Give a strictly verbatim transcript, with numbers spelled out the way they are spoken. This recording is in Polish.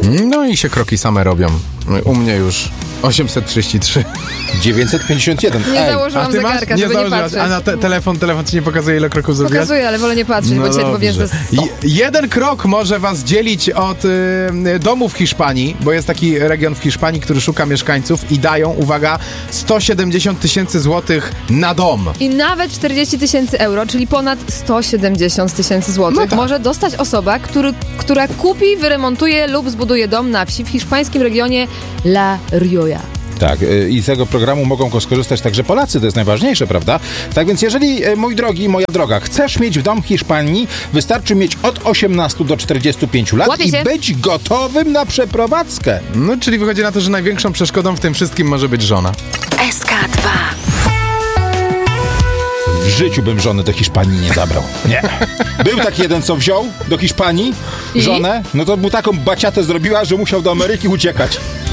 No i się kroki same robią. U mnie już osiemset trzydzieści trzy. dziewięćset pięćdziesiąt jeden. Nie Ej, założyłam zegarka, żeby nie patrzeć. A na te, telefon, telefon ci nie pokazuje, ile kroków zrobiłaś? Pokazuje, ale wolę nie patrzeć, No bo dzisiaj powiem, że sto. Jeden krok może was dzielić od y, domu w Hiszpanii, bo jest taki region w Hiszpanii, który szuka mieszkańców i dają, uwaga, sto siedemdziesiąt tysięcy złotych na dom. I nawet czterdzieści tysięcy euro, czyli ponad sto siedemdziesiąt tysięcy złotych, No tak. może dostać osoba, który, która kupi, wyremontuje lub zbuduje dom na wsi w hiszpańskim regionie La Rioja. Tak, y, i z tego programu mogą skorzystać także Polacy, to jest najważniejsze, prawda? Tak więc jeżeli, y, mój drogi, moja droga, chcesz mieć w dom w Hiszpanii, wystarczy mieć od osiemnastu do czterdziestu pięciu lat Łapie i się. być gotowym na przeprowadzkę. No, czyli wychodzi na to, że największą przeszkodą w tym wszystkim może być żona. S K dwa. W życiu bym żony do Hiszpanii nie zabrał. Nie. Był taki jeden, co wziął do Hiszpanii I? żonę, no to mu taką baciatę zrobiła, że musiał do Ameryki uciekać.